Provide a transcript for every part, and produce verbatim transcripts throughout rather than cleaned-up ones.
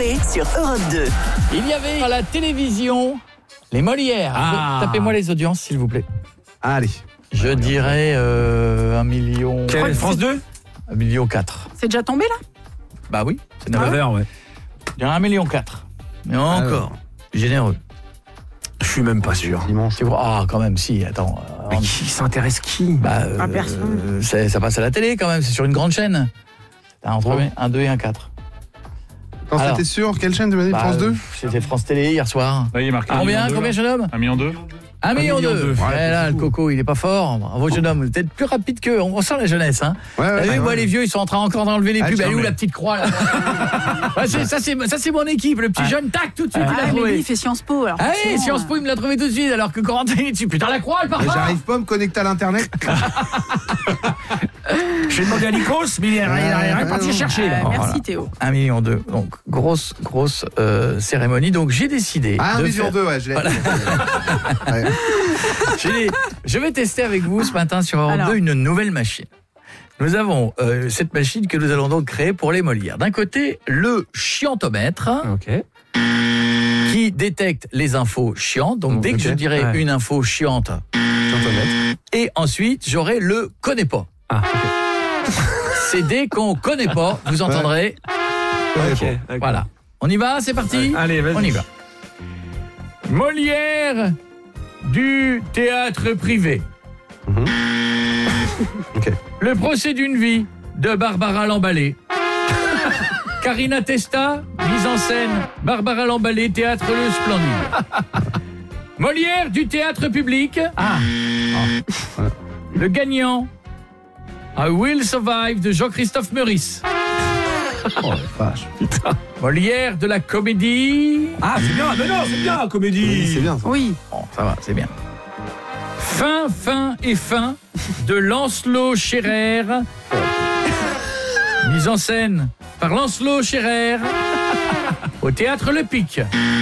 Coé sur Europe deux. Il y avait à la télévision les Molières. Ah. Tapez-moi les audiences, s'il vous plaît. Allez. Je dirais euh, un million... Quelle, France deux Un million quatre. C'est déjà tombé là? Bah oui, c'est neuf neuf heures, ouais. Je dirais un million quatre. Mais encore, Alors. généreux. Je suis même pas sûr. Dimanche. C'est vrai. Ah, quand même, si, attends. euh, Mais qui s'intéresse qui Bah, euh, Ah, personne. euh, c'est- ça passe à la télé quand même, c'est sur une grande chaîne. T'as entre Ouais. un deux et un quatre. Quand Alors. c'était sûr, quelle chaîne tu m'as dit? Bah, France deux? euh, C'était France Télé hier soir. Là, il est marqué. Combien, un million deux, combien, là. jeune homme? Un million deux. Un million million deux. deux. Ouais, Ouais, là, c'est le fou. coco, il est pas fort. Bravo, jeune homme. Vous êtes plus rapide qu'eux. On sent la jeunesse, hein. Ouais, T'as ouais, vu, ouais, moi, ouais. les vieux, ils sont en train encore d'enlever les Ah, pubs. tiens, Elle est où mais- la petite croix, là? Ouais, c'est- Ça, c'est ça, c'est mon équipe. Le petit jeune, tac, tout de suite, il Ah, l'a mais lui, trouvé. il fait Sciences Po. Alors Ah oui, forcément, Sciences Po, il me l'a trouvé tout de suite, alors que Corentin, il est dessus. Putain, la croix, elle part Mais pas. j'arrive pas à me connecter à l'internet. J'ai demandé à Nikos, mais il est Ouais, parti ouais, chercher. là. Euh, merci Voilà. Théo. Un million deux. Donc, grosse, grosse euh, cérémonie. Donc, j'ai décidé. Ah, un de million faire- deux, ouais, je l'ai. Voilà. Ouais. J'ai- Je vais tester avec vous ce matin sur Europe Alors. deux une nouvelle machine. Nous avons euh, cette machine que nous allons donc créer pour les Molières. D'un côté, le chiantomètre Ok. qui détecte les infos chiantes. Donc, dès que Ok. je dirai Ouais. une info chiante, et ensuite, j'aurai le connaît pas. Ah, C'est dès qu'on connaît pas, vous entendrez. ok. Ok. Voilà. On y va, c'est parti. Allez, vas-y. On y va. Molière du théâtre privé. Mhm. Ok. Le procès d'une vie de Barbara Lambalé. Karina Testa, mise en scène Barbara Lambalé, théâtre Le Splendide. Molière du théâtre public. Ah. Le gagnant I Will Survive de Jean-Christophe Meurice. Oh, la vache. Molière de la comédie. Ah, c'est bien. Mais non, c'est bien, comédie. Oui, c'est bien ça. Oui. Bon, ça va, c'est bien. Fin, fin et fin de Lancelot Scherer. Mise en scène par Lancelot Scherer au théâtre Le Pic. Y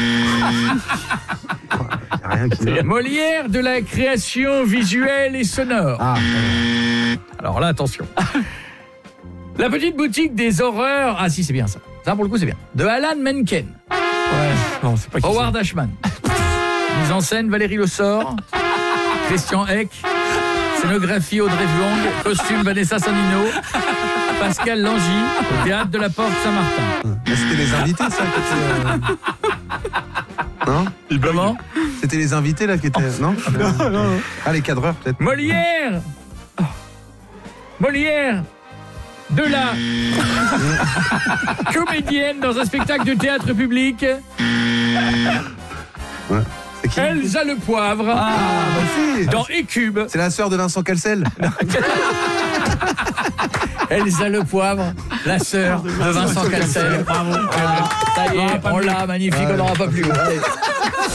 a rien qui va. Molière de la création visuelle et sonore. Ah, Alors là, attention. La petite boutique des horreurs. Ah si, c'est bien ça. Ça, pour le coup, c'est bien. De Alan Menken. Ouais. Non, c'est pas qui Howard Ashman. Mise en scène Valérie Le Sort. Christian Eck. Scénographie Audrey Vuong. Costume Vanessa Sanino. Pascal Langy. Au théâtre de la Porte Saint-Martin. Bah, c'était les invités, ça, qui étaient, euh, Non? Comment? C'était les invités, là, qui étaient... Non? Non, non. Ah, les cadreurs, peut-être. Molière. Molière. De la comédienne dans un spectacle de théâtre public. Ouais. C'est qui? Elsa Le Poivre. Ah, bah si. Dans Écube. C'est la sœur de Vincent Calcel. Elsa Le Poivre, la sœur de Vincent Cassel. Bravo. Voilà. Ça y est, on l'a, magnifique, on n'aura pas plus. Allez.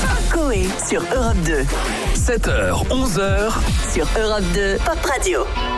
Coé sur Europe deux. sept heures, onze heures. Sur Europe deux, Pop Radio.